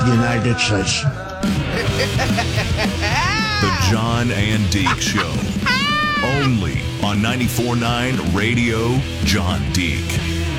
United States. The John and Deke Show. Only on 94.9 Radio John Deke.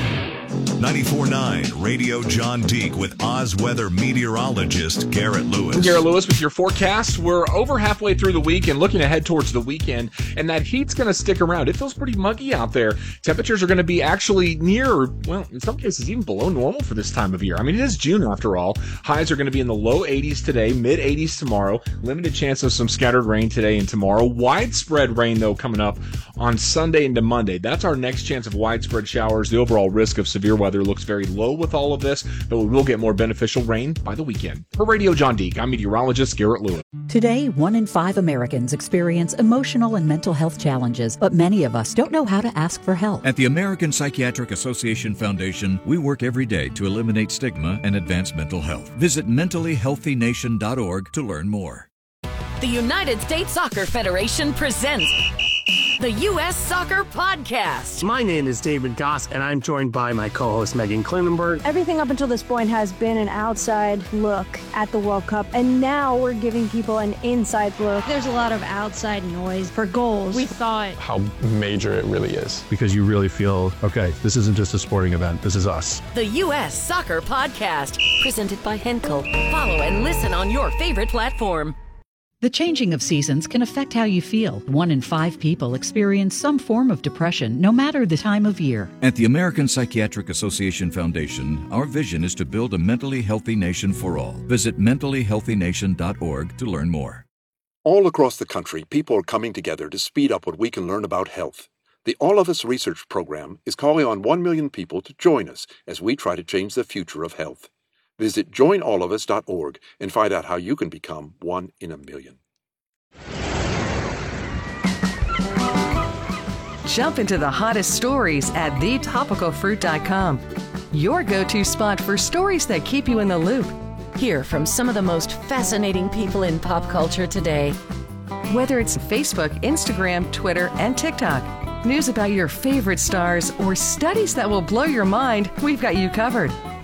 94.9 Radio John Deke with Oz weather meteorologist Garrett Lewis. I'm Garrett Lewis with your forecast. We're over halfway through the week and looking ahead towards the weekend, and that heat's going to stick around. It feels pretty muggy out there. Temperatures are going to be actually near, well, in some cases even below normal for this time of year. I mean, it is June after all. Highs are going to be in the low 80s today, mid 80s tomorrow. Limited chance of some scattered rain today and tomorrow. Widespread rain, though, coming up on Sunday into Monday. That's our next chance of widespread showers. The overall risk of severe weather looks very low with all of this, but we will get more beneficial rain by the weekend. For Radio John Deke, I'm meteorologist Garrett Lewis. Today, 1 in 5 Americans experience emotional and mental health challenges, but many of us don't know how to ask for help. At the American Psychiatric Association Foundation, we work every day to eliminate stigma and advance mental health. Visit mentallyhealthynation.org to learn more. The United States Soccer Federation presents the U.S. Soccer Podcast. My name is David Goss, and I'm joined by my co-host Megan Klinenberg. Everything up until this point has been an outside look at the World Cup, and now we're giving people an inside look. There's a lot of outside noise for goals. We thought how major it really is. Because you really feel, okay, this isn't just a sporting event, this is us. The U.S. Soccer Podcast, presented by Henkel. Follow and listen on your favorite platform. The changing of seasons can affect how you feel. 1 in 5 people experience some form of depression, no matter the time of year. At the American Psychiatric Association Foundation, our vision is to build a mentally healthy nation for all. Visit mentallyhealthynation.org to learn more. All across the country, people are coming together to speed up what we can learn about health. The All of Us Research Program is calling on 1 million people to join us as we try to change the future of health. Visit joinallofus.org and find out how you can become 1 in a million. Jump into the hottest stories at thetopicalfruit.com. Your go-to spot for stories that keep you in the loop. Hear from some of the most fascinating people in pop culture today. Whether it's Facebook, Instagram, Twitter, and TikTok, news about your favorite stars, or studies that will blow your mind, we've got you covered.